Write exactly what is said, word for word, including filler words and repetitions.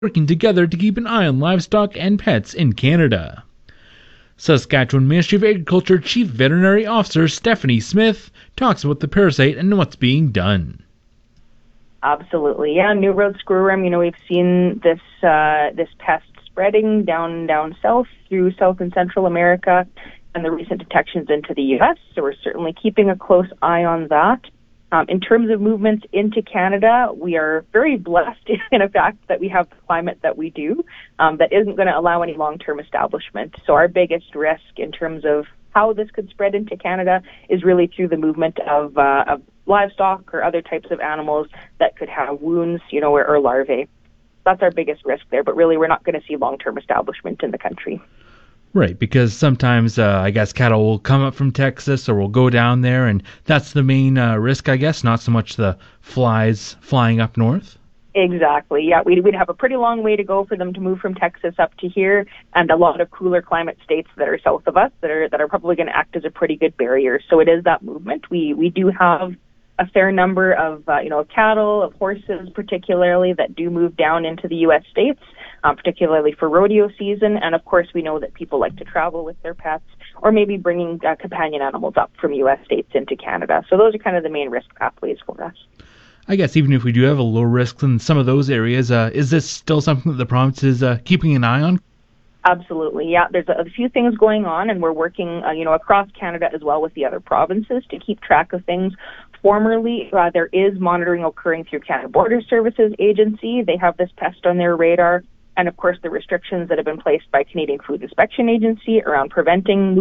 working together to keep an eye on livestock and pets in Canada. Saskatchewan Ministry of Agriculture Chief Veterinary Officer Stephanie Smith talks about the parasite and what's being done. Absolutely, yeah. New World screwworm. You know, we've seen this uh, this pest spreading down down south through South and Central America, and the recent detections into the U S. So we're certainly keeping a close eye on that. Um, in terms of movements into Canada, we are very blessed in the fact that we have the climate that we do um, that isn't going to allow any long-term establishment. So our biggest risk in terms of how this could spread into Canada is really through the movement of, uh, of livestock or other types of animals that could have wounds, you know, or, or larvae. That's our biggest risk there, but really we're not going to see long-term establishment in the country. Right, because sometimes, uh, I guess, cattle will come up from Texas or will go down there, and that's the main uh, risk, I guess, not so much the flies flying up north? Exactly, yeah. We'd, we'd have a pretty long way to go for them to move from Texas up to here, and a lot of cooler climate states that are south of us that are that are probably going to act as a pretty good barrier. So it is that movement. We we do have a fair number of, uh, you know, cattle, of horses particularly, that do move down into the U S states, um, particularly for rodeo season. And, of course, we know that people like to travel with their pets or maybe bringing uh, companion animals up from U S states into Canada. So those are kind of the main risk pathways for us. I guess even if we do have a low risk in some of those areas, uh, is this still something that the province is uh, keeping an eye on? Absolutely, yeah. There's a, a few things going on, and we're working, uh, you know, across Canada as well with the other provinces to keep track of things. Formerly, uh, there is monitoring occurring through Canada Border Services Agency. They have this pest on their radar. And, of course, the restrictions that have been placed by Canadian Food Inspection Agency around preventing